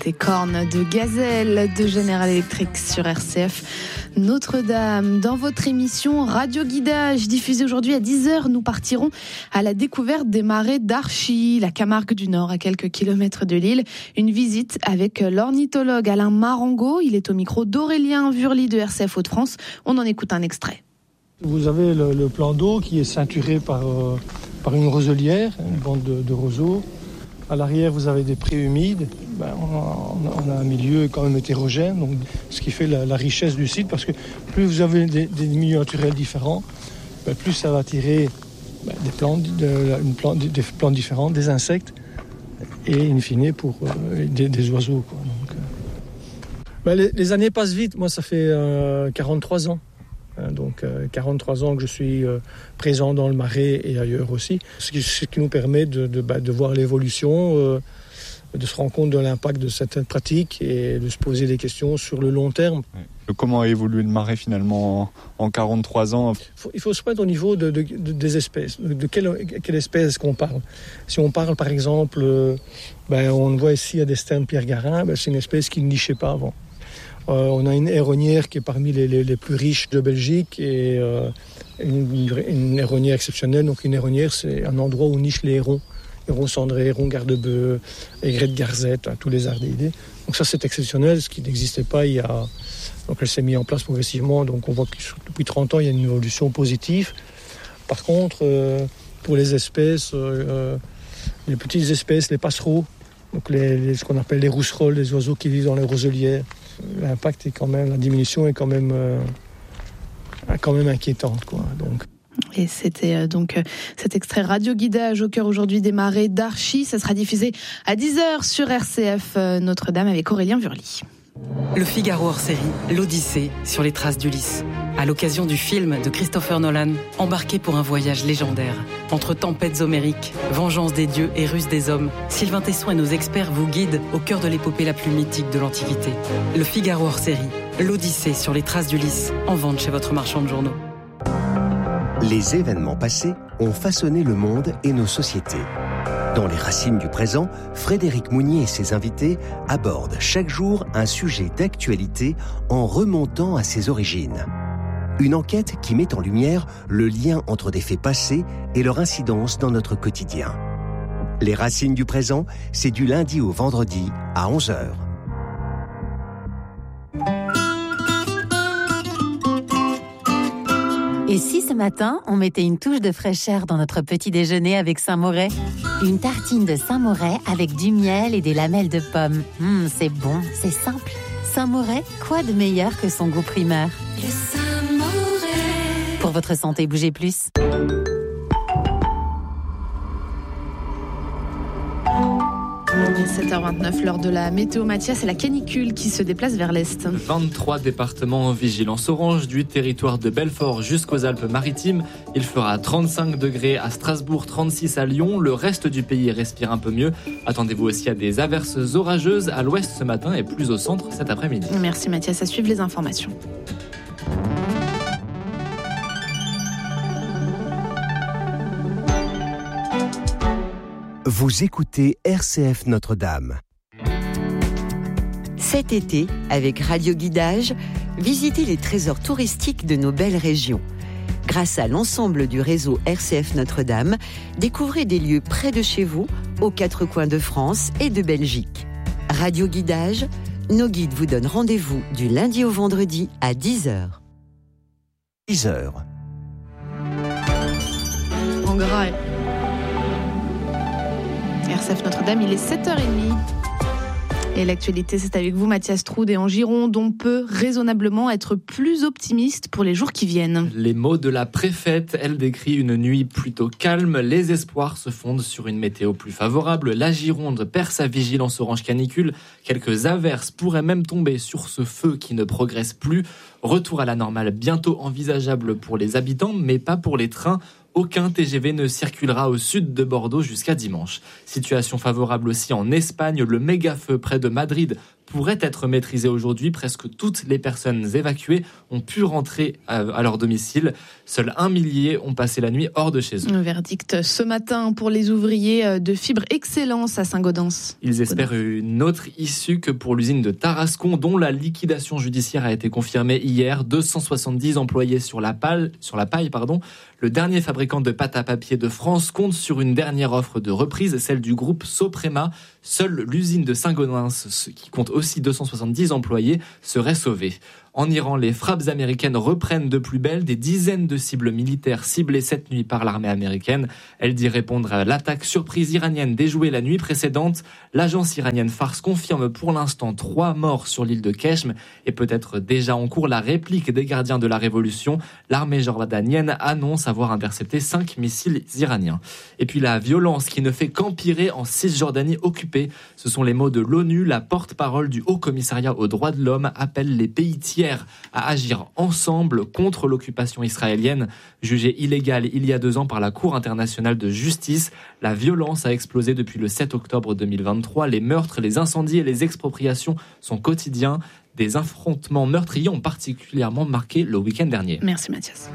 Tes cornes de gazelle de General Electric sur RCF Notre-Dame. Dans votre émission Radio Guidage, diffusée aujourd'hui à 10h, nous partirons à la découverte des marais d'Archy, la Camargue du Nord, à quelques kilomètres de Lille. Une visite avec l'ornithologue Alain Marengo. Il est au micro d'Aurélien Vurly de RCF Hauts-de-France. On en écoute un extrait. Vous avez le plan d'eau qui est ceinturé par une roselière, une bande de roseaux. À l'arrière, vous avez des prés humides. On a un milieu quand même hétérogène, donc, ce qui fait la richesse du site, parce que plus vous avez des milieux naturels différents, plus ça va attirer des plantes différentes, des insectes, et in fine pour des oiseaux, quoi. Donc, les années passent vite. Moi, ça fait 43 ans. Donc 43 ans que je suis présent dans le Marais et ailleurs aussi, ce qui nous permet de voir l'évolution, de se rendre compte de l'impact de certaines pratiques et de se poser des questions sur le long terme. Comment a évolué le Marais finalement en 43 ans ? Il faut se mettre au niveau des espèces. De quelle espèce est-ce qu'on parle ? Si on parle par exemple, on voit ici à des sternes pierre-garin, c'est une espèce qui ne nichait pas avant. On a une héronnière qui est parmi les plus riches de Belgique et une héronnière exceptionnelle. Donc une héronnière, c'est un endroit où nichent les hérons. Hérons cendrés, hérons garde-bœufs, aigrettes de garzette, tous les ardidés. Donc ça, c'est exceptionnel, ce qui n'existait pas il y a... Donc elle s'est mise en place progressivement. Donc on voit que depuis 30 ans, il y a une évolution positive. Par contre, pour les espèces, les petites espèces, les passereaux, donc ce qu'on appelle les rousserolles, les oiseaux qui vivent dans les roselières, l'impact est quand même, la diminution est quand même inquiétante, quoi. Donc. Et c'était donc cet extrait Radio Guidage au cœur aujourd'hui des marais d'Archy. Ça sera diffusé à 10h sur RCF Notre-Dame avec Aurélien Vurly. Le Figaro hors série, l'Odyssée sur les traces d'Ulysse. À l'occasion du film de Christopher Nolan, embarqué pour un voyage légendaire. Entre tempêtes homériques, vengeance des dieux et ruse des hommes, Sylvain Tesson et nos experts vous guident au cœur de l'épopée la plus mythique de l'Antiquité. Le Figaro hors série, l'Odyssée sur les traces d'Ulysse, en vente chez votre marchand de journaux. Les événements passés ont façonné le monde et nos sociétés. Dans les racines du présent, Frédéric Mounier et ses invités abordent chaque jour un sujet d'actualité en remontant à ses origines. Une enquête qui met en lumière le lien entre des faits passés et leur incidence dans notre quotidien. Les racines du présent, c'est du lundi au vendredi à 11h. Et si ce matin, on mettait une touche de fraîcheur dans notre petit déjeuner avec Saint-Moret ? Une tartine de Saint-Moret avec du miel et des lamelles de pommes. C'est bon, c'est simple. Saint-Moret, quoi de meilleur que son goût primaire ? Le Saint-Moret. Pour votre santé, bougez plus. Il est 7h29, l'heure de la météo. Mathias, c'est la canicule qui se déplace vers l'est. 23 départements en vigilance orange, du territoire de Belfort jusqu'aux Alpes-Maritimes. Il fera 35 degrés à Strasbourg, 36 à Lyon. Le reste du pays respire un peu mieux. Attendez-vous aussi à des averses orageuses à l'ouest ce matin et plus au centre cet après-midi. Merci Mathias, à suivre les informations. Vous écoutez RCF Notre-Dame. Cet été, avec Radio Guidage, visitez les trésors touristiques de nos belles régions. Grâce à l'ensemble du réseau RCF Notre-Dame, découvrez des lieux près de chez vous, aux quatre coins de France et de Belgique. Radio Guidage, nos guides vous donnent rendez-vous du lundi au vendredi à 10h. 10h. En gras. RCF Notre-Dame, il est 7h30. Et l'actualité, c'est avec vous, Mathias Troude, et en Gironde, on peut raisonnablement être plus optimiste pour les jours qui viennent. Les mots de la préfète, elle décrit une nuit plutôt calme. Les espoirs se fondent sur une météo plus favorable. La Gironde perd sa vigilance orange canicule. Quelques averses pourraient même tomber sur ce feu qui ne progresse plus. Retour à la normale bientôt envisageable pour les habitants, mais pas pour les trains. Aucun TGV ne circulera au sud de Bordeaux jusqu'à dimanche. Situation favorable aussi en Espagne, le méga-feu près de Madrid pourrait être maîtrisée aujourd'hui. Presque toutes les personnes évacuées ont pu rentrer à leur domicile. Seuls 1 millier ont passé la nuit hors de chez eux. Un verdict ce matin pour les ouvriers de Fibre Excellence à Saint-Gaudens. Ils espèrent une autre issue que pour l'usine de Tarascon, dont la liquidation judiciaire a été confirmée hier. 270 employés sur la paille. Le dernier fabricant de pâte à papier de France compte sur une dernière offre de reprise, celle du groupe Soprema. Seule l'usine de Saint-Gaudens, qui compte aussi 270 employés, serait sauvée. En Iran, les frappes américaines reprennent de plus belle. Des dizaines de cibles militaires ciblées cette nuit par l'armée américaine. Elle dit répondre à l'attaque surprise iranienne déjouée la nuit précédente. L'agence iranienne Fars confirme pour l'instant 3 morts sur l'île de Keshm et peut-être déjà en cours la réplique des gardiens de la révolution. L'armée jordanienne annonce avoir intercepté 5 missiles iraniens. Et puis la violence qui ne fait qu'empirer en Cisjordanie occupée. Ce sont les mots de l'ONU. La porte-parole du Haut Commissariat aux droits de l'homme appelle les pays tiers à agir ensemble contre l'occupation israélienne. Jugée illégale il y a 2 ans par la Cour internationale de justice, la violence a explosé depuis le 7 octobre 2023. Les meurtres, les incendies et les expropriations sont quotidiens. Des affrontements meurtriers ont particulièrement marqué le week-end dernier. Merci Mathias.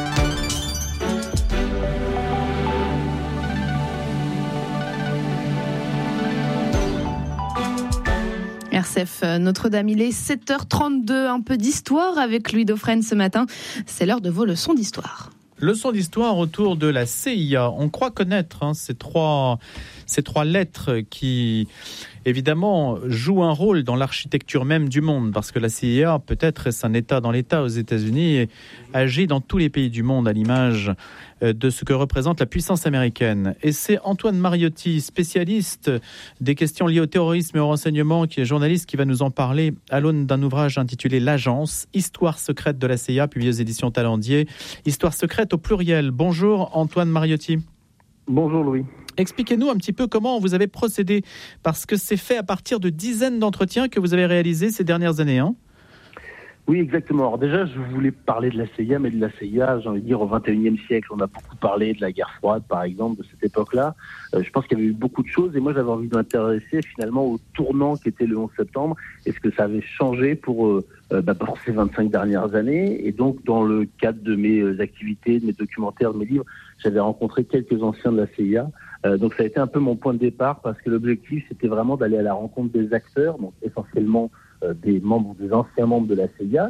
RCF Notre-Dame, il est 7h32, un peu d'histoire avec Louis Dauphren ce matin. C'est l'heure de vos leçons d'histoire. Leçon d'histoire autour de la CIA. On croit connaître ces trois lettres qui, évidemment, jouent un rôle dans l'architecture même du monde, parce que la CIA, peut-être, est un État dans l'État aux États-Unis et agit dans tous les pays du monde à l'image de ce que représente la puissance américaine. Et c'est Antoine Mariotti, spécialiste des questions liées au terrorisme et au renseignement, qui est journaliste, qui va nous en parler à l'aune d'un ouvrage intitulé L'Agence, Histoire secrète de la CIA, publié aux éditions Talendier. Histoire secrète au pluriel. Bonjour Antoine Mariotti. Bonjour Louis. Expliquez-nous un petit peu comment vous avez procédé, parce que c'est fait à partir de dizaines d'entretiens que vous avez réalisés ces dernières années, hein ? Oui, exactement. Alors déjà, je voulais parler de la CIA, mais de la CIA, j'ai envie de dire, au XXIe siècle. On a beaucoup parlé de la guerre froide, par exemple, de cette époque-là. Je pense qu'il y avait eu beaucoup de choses, et moi, j'avais envie de m'intéresser finalement au tournant qui était le 11 septembre, et ce que ça avait changé pour ces 25 dernières années. Et donc, dans le cadre de mes activités, de mes documentaires, de mes livres, j'avais rencontré quelques anciens de la CIA. Donc, ça a été un peu mon point de départ, parce que l'objectif, c'était vraiment d'aller à la rencontre des acteurs, donc essentiellement des anciens membres de la CIA,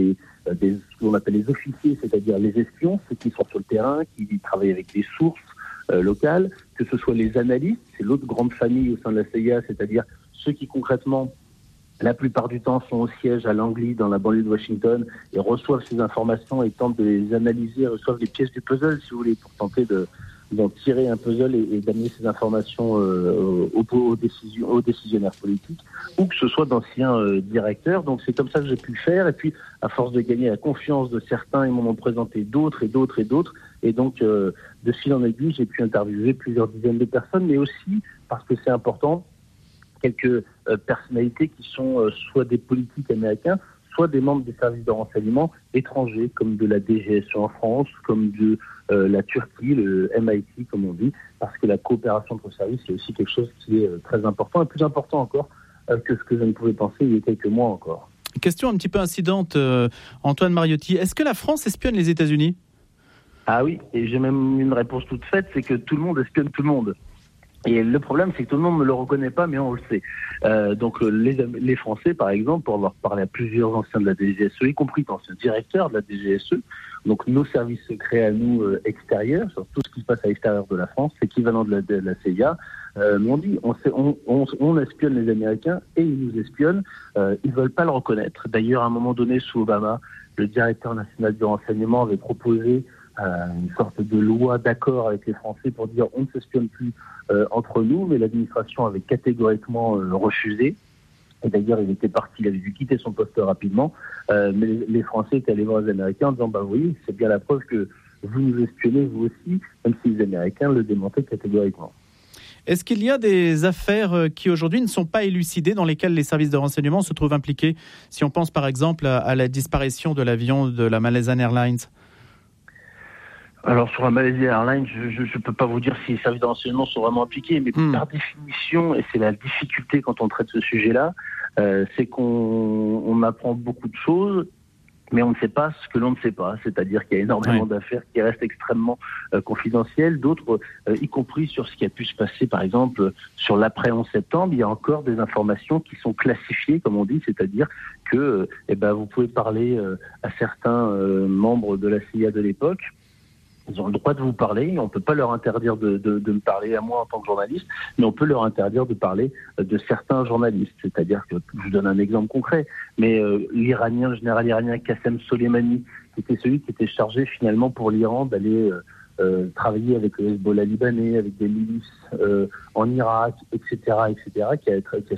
ce qu'on appelle les officiers, c'est-à-dire les espions, ceux qui sont sur le terrain, qui travaillent avec des sources locales, que ce soit les analystes, c'est l'autre grande famille au sein de la CIA, c'est-à-dire ceux qui concrètement, la plupart du temps, sont au siège à Langley, dans la banlieue de Washington, et reçoivent ces informations et tentent de les analyser, reçoivent les pièces du puzzle, si vous voulez, pour tenter d'en tirer un puzzle et d'amener ces informations aux décisionnaires politiques, ou que ce soit d'anciens directeurs. Donc c'est comme ça que j'ai pu le faire, et puis à force de gagner la confiance de certains, ils m'en ont présenté d'autres, et donc de fil en aiguille, j'ai pu interviewer plusieurs dizaines de personnes, mais aussi, parce que c'est important, quelques personnalités qui sont soit des politiques américains, soit des membres des services de renseignement étrangers, comme de la DGSE en France, comme de la Turquie, le MIT, comme on dit, parce que la coopération entre services, c'est aussi quelque chose qui est très important, et plus important encore que ce que je ne pouvais penser il y a quelques mois encore. Question un petit peu incidente, Antoine Mariotti. Est-ce que la France espionne les États-Unis ? Ah oui, et j'ai même une réponse toute faite, c'est que tout le monde espionne tout le monde. Et le problème, c'est que tout le monde ne le reconnaît pas, mais on le sait. Donc les Français, par exemple, pour avoir parlé à plusieurs anciens de la DGSE, y compris d'anciens directeurs de la DGSE, donc nos services secrets à nous extérieurs, sur tout ce qui se passe à l'extérieur de la France, c'est équivalent de la CIA, on dit, on espionne les Américains et ils nous espionnent. Ils veulent pas le reconnaître. D'ailleurs, à un moment donné, sous Obama, le directeur national du renseignement avait proposé une sorte de loi d'accord avec les Français pour dire on ne s'espionne plus entre nous, mais l'administration avait catégoriquement refusé. Et d'ailleurs, il était parti, il avait dû quitter son poste rapidement, mais les Français étaient allés voir les Américains en disant bah oui, c'est bien la preuve que vous nous espionnez vous aussi, même si les Américains le démentaient catégoriquement. Est-ce qu'il y a des affaires qui aujourd'hui ne sont pas élucidées, dans lesquelles les services de renseignement se trouvent impliqués? Si on pense par exemple à la disparition de l'avion de la Malaysian Airlines. Alors sur la Malaysia Airlines, je ne peux pas vous dire si les services de renseignement sont vraiment impliqués, mais par définition, et c'est la difficulté quand on traite ce sujet-là, c'est qu'on apprend beaucoup de choses, mais on ne sait pas ce que l'on ne sait pas. C'est-à-dire qu'il y a énormément d'affaires qui restent extrêmement confidentielles, d'autres, y compris sur ce qui a pu se passer, par exemple, sur l'après 11 septembre, il y a encore des informations qui sont classifiées, comme on dit, c'est-à-dire que vous pouvez parler à certains membres de la CIA de l'époque. Ils ont le droit de vous parler, on ne peut pas leur interdire de me parler à moi en tant que journaliste, mais on peut leur interdire de parler de certains journalistes. C'est-à-dire que, je vous donne un exemple concret, mais le général iranien Qassem Soleimani, qui était celui qui était chargé finalement pour l'Iran d'aller travailler avec le Hezbollah libanais, avec des milices en Irak, etc., qui a